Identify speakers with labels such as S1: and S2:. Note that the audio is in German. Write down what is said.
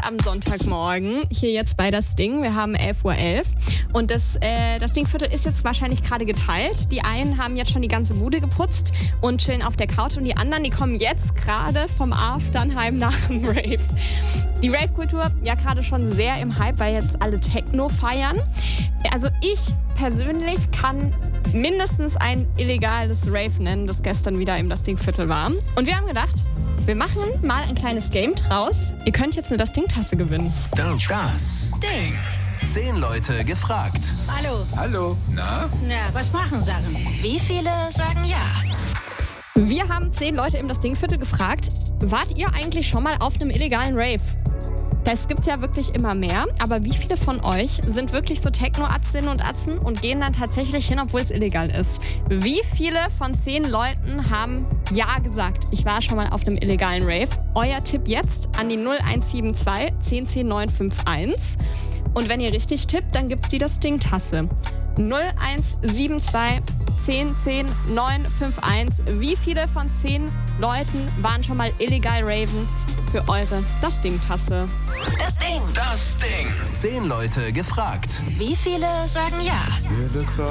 S1: am Sonntagmorgen hier jetzt bei Das Ding. Wir haben 11:11 Uhr und das Dingviertel ist jetzt wahrscheinlich gerade geteilt. Die einen haben jetzt schon die ganze Bude geputzt und chillen auf der Couch und die anderen, die kommen jetzt gerade vom Afternheim nach dem Rave. Die Rave-Kultur ja gerade schon sehr im Hype, weil jetzt alle Techno feiern. Also ich persönlich kann mindestens ein illegales Rave nennen, das gestern wieder im Das Ding-Viertel war. Und wir haben gedacht, wir machen mal ein kleines Game draus. Ihr könnt jetzt eine Das Ding-Tasse gewinnen.
S2: Das Ding. 10 Leute gefragt.
S3: Hallo.
S4: Hallo. Na?
S3: Na, was machen Sachen?
S5: Wie viele sagen ja?
S1: Wir haben 10 Leute im Das Ding-Viertel gefragt, wart ihr eigentlich schon mal auf einem illegalen Rave? Das gibt's ja wirklich immer mehr, aber wie viele von euch sind wirklich so Techno-Atzinnen und Atzen und gehen dann tatsächlich hin, obwohl es illegal ist? Wie viele von 10 Leuten haben ja gesagt, ich war schon mal auf einem illegalen Rave? Euer Tipp jetzt an die 0172 10 10 951. Und wenn ihr richtig tippt, dann gibt's die Das Ding-Tasse. 0172 10 10 951. Wie viele von 10 Leuten waren schon mal illegal raven? Für eure Das Ding-Tasse.
S5: Das Ding.
S2: Das Ding. 10 Leute gefragt.
S5: Wie viele sagen ja?
S4: Wer wird